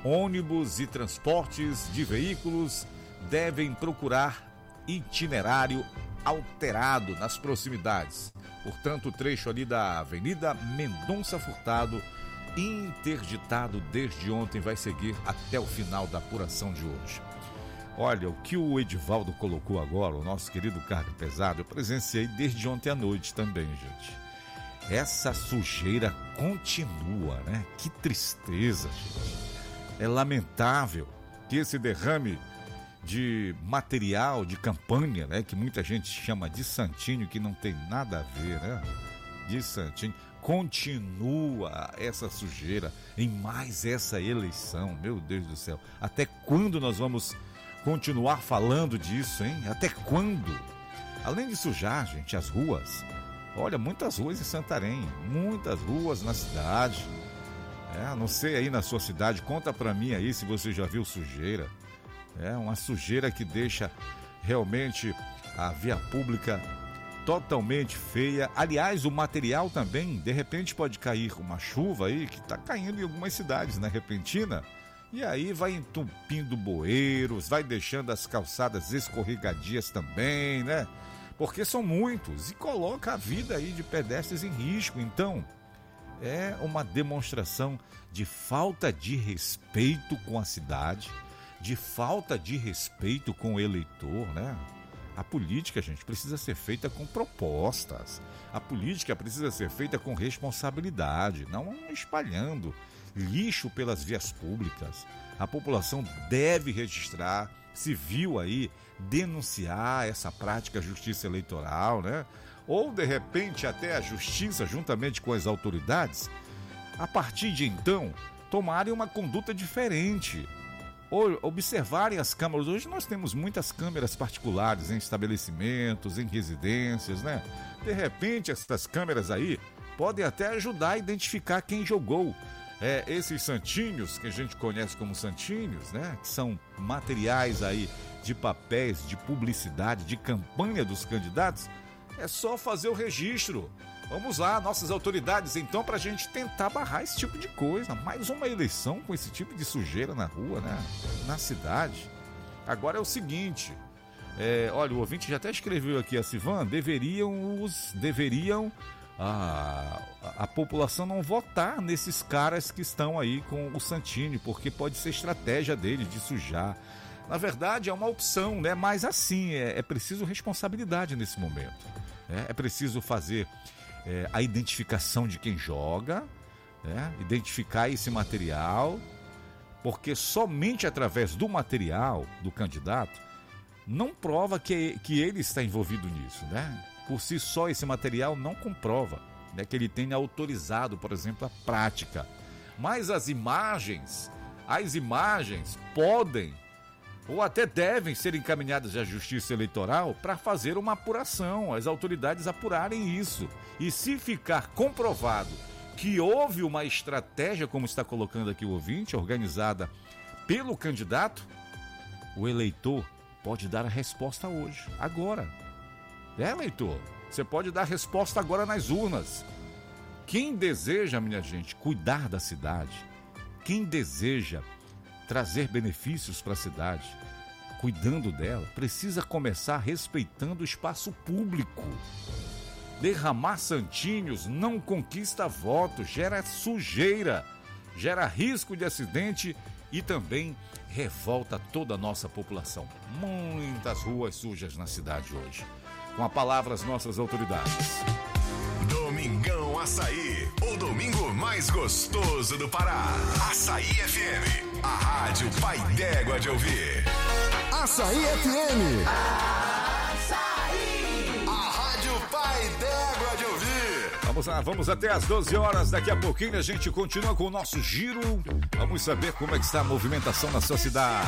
ônibus e transportes de veículos devem procurar itinerário alterado nas proximidades. Portanto, o trecho ali da Avenida Mendonça Furtado, interditado desde ontem, vai seguir até o final da apuração de hoje. Olha, o que o Edivaldo colocou agora, o nosso querido carga pesado, eu presenciei desde ontem à noite também, gente. Essa sujeira continua, né? Que tristeza, gente. É lamentável que esse derrame de material de campanha, né, que muita gente chama de santinho, que não tem nada a ver, né? De santinho. Continua essa sujeira em mais essa eleição, meu Deus do céu. Até quando nós vamos continuar falando disso, hein? Até quando? Além de sujar, gente, as ruas. Olha, muitas ruas em Santarém, muitas ruas na cidade. Não sei aí na sua cidade, conta pra mim aí se você já viu sujeira. Uma sujeira que deixa realmente a via pública totalmente feia. Aliás, o material também, de repente pode cair uma chuva aí, que tá caindo em algumas cidades, né, repentina. E aí vai entupindo bueiros, vai deixando as calçadas escorregadias também, né? Porque são muitos e coloca a vida aí de pedestres em risco. Então, é uma demonstração de falta de respeito com a cidade, de falta de respeito com o eleitor, né? A política, gente, precisa ser feita com propostas. A política precisa ser feita com responsabilidade, não espalhando lixo pelas vias públicas. A população deve registrar, se viu aí, denunciar essa prática justiça eleitoral, né? Ou, de repente, até a justiça, juntamente com as autoridades, a partir de então, tomarem uma conduta diferente. Ou observarem as câmeras. Hoje nós temos muitas câmeras particulares em estabelecimentos, em residências, né? De repente, essas câmeras aí podem até ajudar a identificar quem jogou esses santinhos, que a gente conhece como santinhos, né? Que são materiais aí de papéis, de publicidade, de campanha dos candidatos. É só fazer o registro. Vamos lá, nossas autoridades, então, para a gente tentar barrar esse tipo de coisa. Mais uma eleição com esse tipo de sujeira na rua, né? Na cidade. Agora é o seguinte, olha, o ouvinte já até escreveu aqui, a Sivan, deveriam a população não votar nesses caras que estão aí com o Santini, porque pode ser estratégia deles de sujar. Na verdade, é uma opção, né? Mas assim, é preciso responsabilidade nesse momento. É preciso fazer a identificação de quem joga, identificar esse material, porque somente através do material do candidato não prova que ele está envolvido nisso, né? Por si só, esse material não comprova, né, que ele tenha autorizado, por exemplo, a prática. Mas as imagens podem ou até devem ser encaminhadas à Justiça Eleitoral para fazer uma apuração, as autoridades apurarem isso. E se ficar comprovado que houve uma estratégia, como está colocando aqui o ouvinte, organizada pelo candidato, o eleitor pode dar a resposta hoje, agora. Eleitor, você pode dar a resposta agora nas urnas. Quem deseja, minha gente, cuidar da cidade, quem deseja trazer benefícios para a cidade, cuidando dela, precisa começar respeitando o espaço público. Derramar santinhos não conquista voto, gera sujeira, gera risco de acidente e também revolta toda a nossa população. Muitas ruas sujas na cidade hoje. Com a palavra as nossas autoridades. Domingão Açaí, o domingo mais gostoso do Pará. Açaí FM, a rádio pai d'égua de ouvir. Açaí FM. Açaí, a rádio pai d'égua de ouvir. Vamos lá, vamos até às 12 horas. Daqui a pouquinho a gente continua com o nosso giro. Vamos saber como é que está a movimentação na sua cidade.